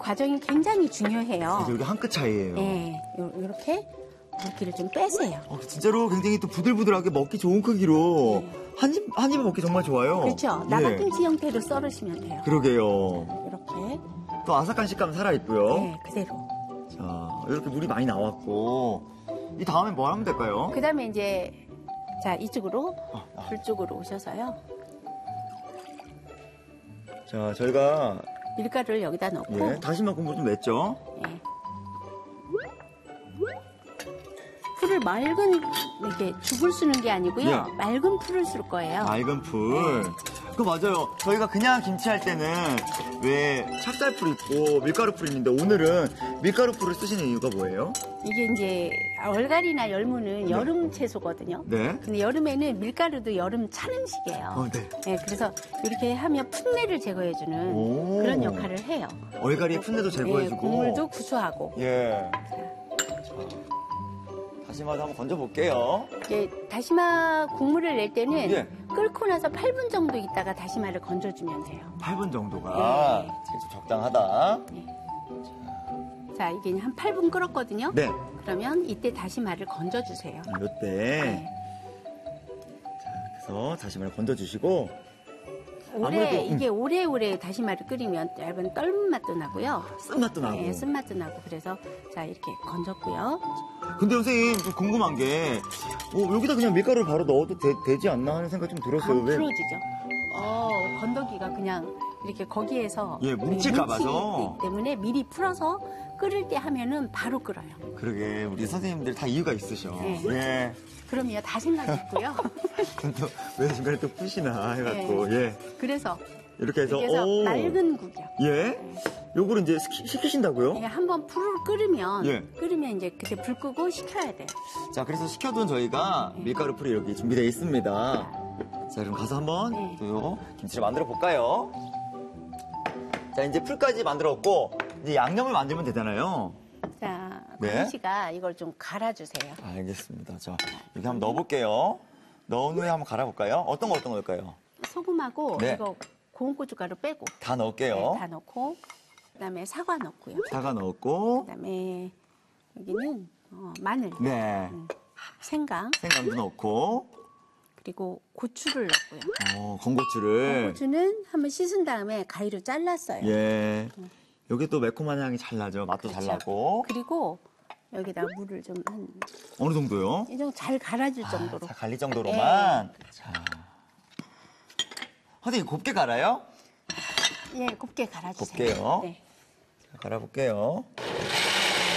과정이 굉장히 중요해요. 여기 한 끗 차이예요. 네, 이렇게 물기를 좀 빼세요. 진짜로 굉장히 또 부들부들하게 먹기 좋은 크기로 한 입에 먹기 정말 좋아요. 그렇죠. 나박김치 형태로 썰으시면 돼요. 그러게요. 이렇게. 또 아삭한 식감 살아있고요. 네, 그대로. 자, 이렇게 물이 많이 나왔고 이 다음에 뭐 하면 될까요? 그 다음에 이제 자 이쪽으로 불 쪽으로 오셔서요. 자, 저희가 밀가루를 여기다 넣고 다시마 국물 좀 냈죠? 예. 풀을 맑은 이렇게 죽을 쓰는 게 아니고요. 예. 맑은 풀을 쓸 거예요. 맑은 풀. 그거 맞아요. 저희가 그냥 김치 할 때는 왜 찹쌀풀 있고 밀가루 풀 있는데 오늘은 밀가루 풀을 쓰시는 이유가 뭐예요? 이게 이제 얼갈이나 열무는 여름 채소거든요. 네. 근데 여름에는 밀가루도 여름 찬 음식이에요. 네. 네, 그래서 이렇게 하면 풋내를 제거해주는 그런 역할을 해요. 얼갈이의 풋내도 제거해주고. 네, 국물도 구수하고. 예. 다시마도 한번 건져볼게요. 이게 다시마 국물을 낼 때는 예. 끓고 나서 8분 정도 있다가 다시마를 건져주면 돼요. 8분 정도가 좀 적당하다. 네. 자, 이게 한 8분 끓었거든요. 네. 그러면 이때 다시마를 건져주세요. 이때. 네. 자, 그래서 다시마를 건져주시고. 이게 오래오래 다시마를 끓이면 얇은 떫은 맛도 나고요. 쓴맛도 나고. 네, 쓴맛도 나고. 그래서 자, 이렇게 건졌고요. 근데 선생님 좀 궁금한 게 여기다 그냥 밀가루를 바로 넣어도 되지 않나 하는 생각이 좀 들었어요. 안 풀어지죠. 건더기가 그냥 이렇게 거기에서 뭉칠까 봐서. 뭉치기 때문에 미리 풀어서 끓을 때 하면은 바로 끓어요. 그러게 우리 선생님들 다 이유가 있으셔. 네. 예. 그럼요, 다 생각이 있고요. 왜 중간에 또 푸시나 해갖고 네. 그래서 이렇게 해서 맑은 국이요. 예. 요거를 이제 식히신다고요? 네, 한번 불을 끓으면 이제 그때 불 끄고 식혀야 돼요. 자, 그래서 식혀둔 저희가 밀가루 풀이 이렇게 준비되어 있습니다. 자, 그럼 가서 한번 또 김치를 만들어 볼까요? 자, 이제 풀까지 만들었고 이제 양념을 만들면 되잖아요. 자, 권희 씨가 이걸 좀 갈아주세요. 알겠습니다. 자, 여기 한번 넣어볼게요. 넣은 후에 한번 갈아볼까요? 어떤 거 넣을까요? 소금하고 이거 고운 고춧가루 빼고 다 넣을게요. 네, 다 넣고 그다음에 사과 넣고요. 사과 넣었고 그다음에 여기는 마늘, 생강, 생강도 넣고 그리고 고추를 넣고요. 건고추를. 건고추는 한번 씻은 다음에 가위로 잘랐어요. 예. 여기 또 매콤한 향이 잘 나죠. 맛도 잘 나고. 그리고 여기다 물을 좀 어느 정도요? 이 정도 잘 갈아줄 정도로. 자, 갈릴 정도로만. 자. 선생님 곱게 갈아요? 예, 곱게 갈아주세요. 곱게요. 네. 자, 갈아볼게요.